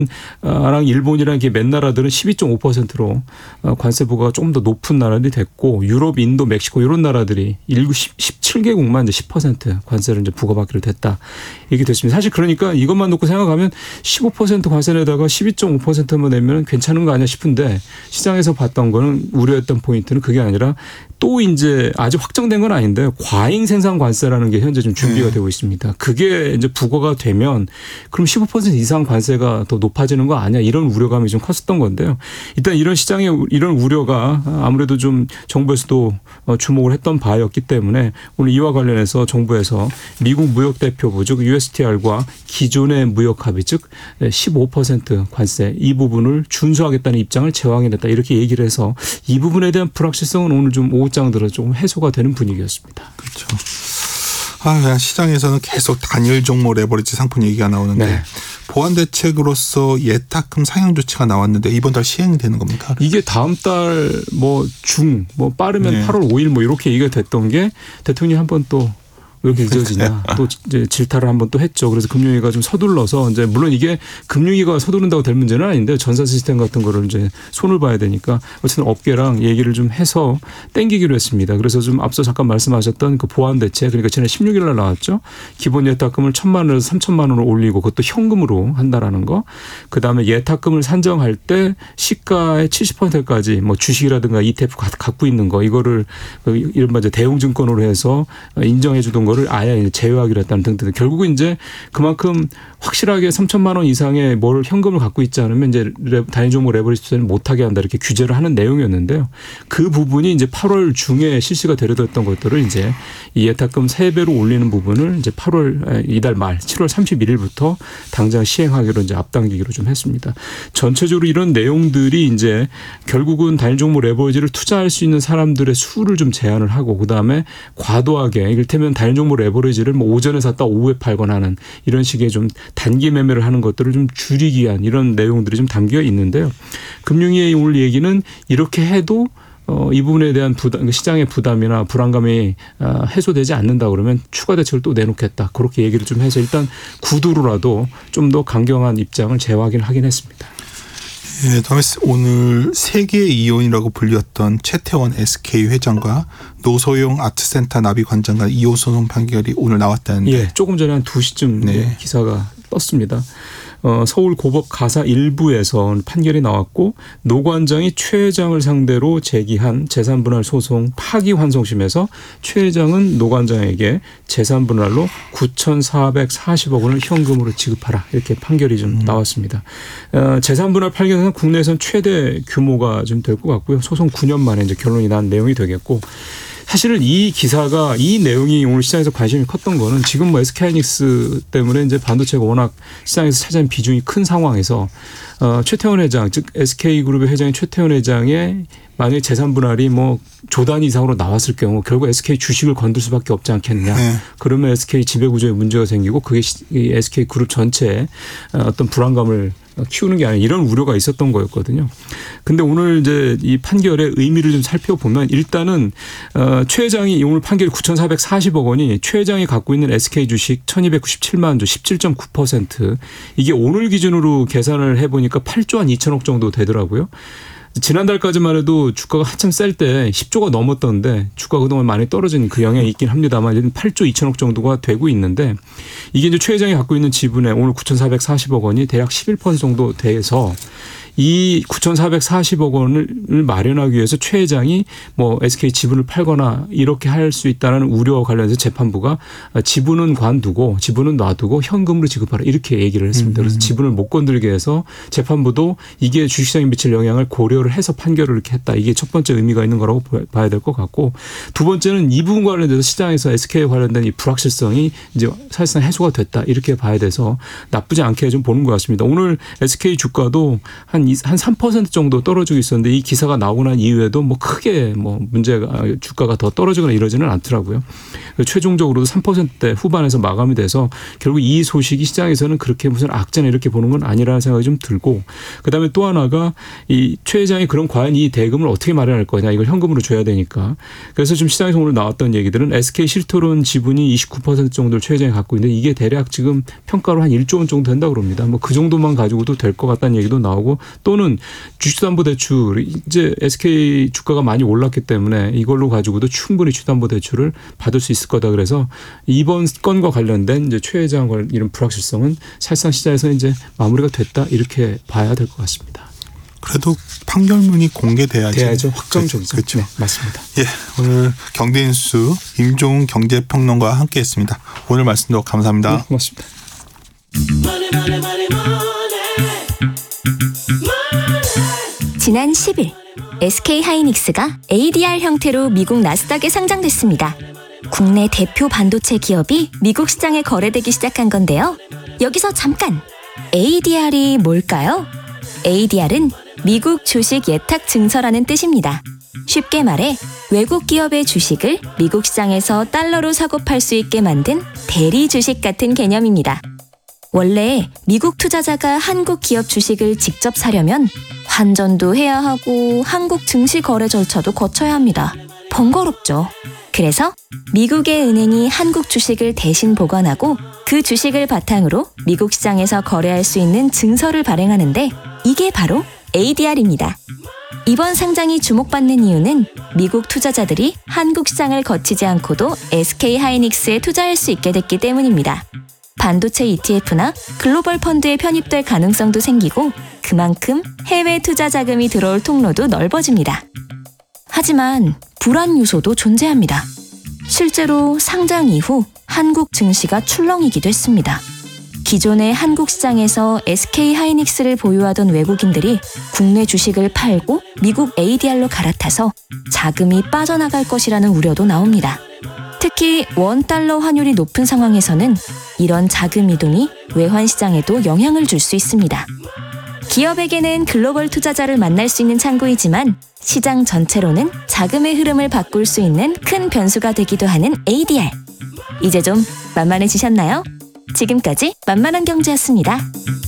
랑 일본이랑 몇 나라들은 12.5%로 관세 부과가 조금 더 높은 나라들이 됐고 유럽, 인도, 멕시코 이런 나라들이 17개국만 이제 10% 관세를 이제 부과받기로 됐다. 이게 됐습니다. 사실 그러니까 이것만 놓고 생각하면 15% 관세 내다가 12.5%만 내면 괜찮은 거 아니야 싶은데 시장에서 봤던 거는 우려했던 포인트는 그게 아니라 또 이제 아직 확정된 건 아닌데 과잉 생산 관세라는 게 현재 좀 준비가 되고 있습니다. 그게 이제 부과가 되면 그럼 15% 이상 관세가 더 높아지는 거 아니야 이런 우려감이 좀 컸었던 건데요. 일단 이런 시장에 이런 우려가 아무래도 좀 정부에서도 주목을 했던 바였기 때문에 오늘 이와 관련해서 정부에서 미국 무역대표부 즉 USTR과 기존의 무역 합의 즉 15% 관세 이 부분을 준수하겠다는 입장을 재확인했다 이렇게 얘기를 해서 이 부분에 대한 불확실성은 오늘 좀 오후장 들어 조금 해소가 되는 분위기였습니다. 그렇죠. 시장에서는 계속 단일 종목 레버리지 상품 얘기가 나오는데 네. 보완 대책으로서 예탁금 상향 조치가 나왔는데 이번 달 시행이 되는 겁니까? 이게 다음 달 빠르면 네. 8월 5일 이렇게 얘기가 됐던 게 대통령이 한번 또 왜 이렇게 늦어지냐. 또 이제 질타를 한번 또 했죠. 그래서 금융위가 좀 서둘러서 이제 물론 이게 금융위가 서두른다고 될 문제는 아닌데 전산 시스템 같은 거를 이제 손을 봐야 되니까 어쨌든 업계랑 얘기를 좀 해서 땡기기로 했습니다. 그래서 좀 앞서 잠깐 말씀하셨던 그 보완 대책 그러니까 지난 16일 날 나왔죠. 기본 예탁금을 1,000만 원에서 3,000만 원으로 올리고 그것도 현금으로 한다라는 거. 그다음에 예탁금을 산정할 때 시가의 70%까지 주식이라든가 ETF 갖고 있는 거 이거를 이른바 이제 대웅증권으로 해서 인정해 주던 거를 아예 제외하기로 했다는 등등. 결국은 이제 그만큼 확실하게 3,000만 원 이상의 현금을 갖고 있지 않으면 이제 단위 종목 레버리지 투자를 못하게 한다 이렇게 규제를 하는 내용이었는데요. 그 부분이 이제 8월 중에 실시가 되려던 것들을 이제 이 예탁금 3배로 올리는 부분을 이제 이달 말 7월 31일부터 당장 시행하기로 이제 앞당기기로 좀 했습니다. 전체적으로 이런 내용들이 이제 결국은 단위 종목 레버리지를 투자할 수 있는 사람들의 수를 좀 제한을 하고 그다음에 과도하게 이를테면 단위 종목 레버리지를 오전에 샀다 오후에 팔거나 하는 이런 식의 좀 단기 매매를 하는 것들을 좀 줄이기 위한 이런 내용들이 좀 담겨 있는데요. 금융위의 오늘 얘기는 이렇게 해도 이 부분에 대한 시장의 부담이나 불안감이 해소되지 않는다 그러면 추가 대책을 또 내놓겠다. 그렇게 얘기를 좀 해서 일단 구두로라도 좀 더 강경한 입장을 재확인하긴 했습니다. 예, 다음에 오늘 세계의 이혼이라고 불렸던 최태원 SK 회장과 노소용 아트센터 나비관장 간 이혼 소송 판결이 오늘 나왔다는데. 예, 조금 전에 한 2시쯤 네. 기사가 떴습니다. 서울 고법 가사 1부에서 판결이 나왔고 노 관장이 최 회장을 상대로 제기한 재산분할 소송 파기환송심에서 최 회장은 노 관장에게 재산분할로 9,440억 원을 현금으로 지급하라 이렇게 판결이 좀 나왔습니다. 재산분할 판결에서는 국내에선 최대 규모가 좀 될 것 같고요. 소송 9년 만에 이제 결론이 난 내용이 되겠고 사실은 이 기사가 이 내용이 오늘 시장에서 관심이 컸던 거는 지금 SK하이닉스 때문에 이제 반도체가 워낙 시장에서 차지하는 비중이 큰 상황에서 최태원 회장 즉 SK그룹의 회장인 최태원 회장의 만약에 재산 분할이 조 단위 이상으로 나왔을 경우 결국 SK 주식을 건들 수밖에 없지 않겠느냐. 네. 그러면 SK 지배구조에 문제가 생기고 그게 SK그룹 전체에 어떤 불안감을 키우는 게 아니라 이런 우려가 있었던 거였거든요. 근데 오늘 이제 이 판결의 의미를 좀 살펴보면 일단은 최 회장이 오늘 판결이 9,440억 원이 최 회장이 갖고 있는 SK 주식 1,297만 주 17.9% 이게 오늘 기준으로 계산을 해보니까 8조 한 2천억 정도 되더라고요. 지난달까지만 해도 주가가 한참 셀 때 10조가 넘었던데 주가가 그동안 많이 떨어진 그 영향이 있긴 합니다만 이제는 8조 2천억 정도가 되고 있는데 이게 이제 최 회장이 갖고 있는 지분의 오늘 9,440억 원이 대략 11% 정도 돼서 이 9,440억 원을 마련하기 위해서 최 회장이 SK 지분을 팔거나 이렇게 할 수 있다는 우려와 관련해서 재판부가 지분은 관두고 지분은 놔두고 현금으로 지급하라 이렇게 얘기를 했습니다. 그래서 지분을 못 건들게 해서 재판부도 이게 주식시장에 미칠 영향을 고려를 해서 판결을 이렇게 했다. 이게 첫 번째 의미가 있는 거라고 봐야 될 것 같고 두 번째는 이 부분 관련돼서 시장에서 SK에 관련된 이 불확실성이 이제 사실상 해소가 됐다. 이렇게 봐야 돼서 나쁘지 않게 좀 보는 것 같습니다. 오늘 SK 주가도 한 3% 정도 떨어지고 있었는데 이 기사가 나오고 난 이후에도 크게 문제가 주가가 더 떨어지거나 이러지는 않더라고요. 최종적으로도 3%대 후반에서 마감이 돼서 결국 이 소식이 시장에서는 그렇게 무슨 악재나 이렇게 보는 건 아니라는 생각이 좀 들고 그다음에 또 하나가 이 최 최회장이 그럼 과연 이 대금을 어떻게 마련할 거냐, 이걸 현금으로 줘야 되니까. 그래서 지금 시장에서 오늘 나왔던 얘기들은 SK 실토론 지분이 29% 정도를 최 회장이 갖고 있는데 이게 대략 지금 평가로 한 1조 원 정도 된다고 그럽니다. 뭐 그 정도만 가지고도 될 것 같다는 얘기도 나오고, 또는 주식담보대출, 이제 SK 주가가 많이 올랐기 때문에 이걸로 가지고도 충분히 주담보대출을 받을 수 있을 거다. 그래서 이번 건과 관련된 이제 최 회장 이런 불확실성은 사실상 시장에서 이제 마무리가 됐다, 이렇게 봐야 될 것 같습니다. 그래도 판결문이 공개돼야죠. 확정적이죠. 그렇죠. 네, 맞습니다. 예, 오늘 경제뉴스 임종훈 경제평론가와 함께했습니다. 오늘 말씀도 감사합니다. 네, 고맙습니다. 지난 10일 SK하이닉스가 ADR 형태로 미국 나스닥에 상장됐습니다. 국내 대표 반도체 기업이 미국 시장에 거래되기 시작한 건데요. 여기서 잠깐! ADR이 뭘까요? ADR은 미국 주식 예탁 증서라는 뜻입니다. 쉽게 말해 외국 기업의 주식을 미국 시장에서 달러로 사고 팔 수 있게 만든 대리 주식 같은 개념입니다. 원래 미국 투자자가 한국 기업 주식을 직접 사려면 환전도 해야 하고 한국 증시 거래 절차도 거쳐야 합니다. 번거롭죠. 그래서 미국의 은행이 한국 주식을 대신 보관하고 그 주식을 바탕으로 미국 시장에서 거래할 수 있는 증서를 발행하는데, 이게 바로 ADR입니다. 이번 상장이 주목받는 이유는 미국 투자자들이 한국 시장을 거치지 않고도 SK하이닉스에 투자할 수 있게 됐기 때문입니다. 반도체 ETF나 글로벌 펀드에 편입될 가능성도 생기고 그만큼 해외 투자 자금이 들어올 통로도 넓어집니다. 하지만 불안 요소도 존재합니다. 실제로 상장 이후 한국 증시가 출렁이기도 했습니다. 기존의 한국 시장에서 SK하이닉스를 보유하던 외국인들이 국내 주식을 팔고 미국 ADR로 갈아타서 자금이 빠져나갈 것이라는 우려도 나옵니다. 특히 원달러 환율이 높은 상황에서는 이런 자금 이동이 외환 시장에도 영향을 줄 수 있습니다. 기업에게는 글로벌 투자자를 만날 수 있는 창구이지만 시장 전체로는 자금의 흐름을 바꿀 수 있는 큰 변수가 되기도 하는 ADR. 이제 좀 만만해지셨나요? 지금까지 만만한 경제였습니다.